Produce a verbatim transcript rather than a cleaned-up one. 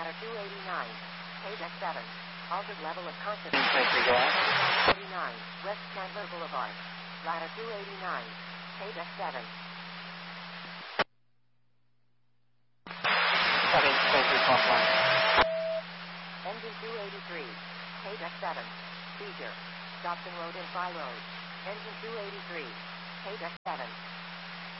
Ladder two eighty-nine. Page X seven. Altered level of consciousness. Country Glass. eighty-nine. West Chandler Boulevard. Ladder two eighty-nine. Page X seven. Settings Country Club Line. Engine two eighty-three. Page X seven. Seizure. Dobson Road and Fry Road. Engine two eighty-three. Page X seven.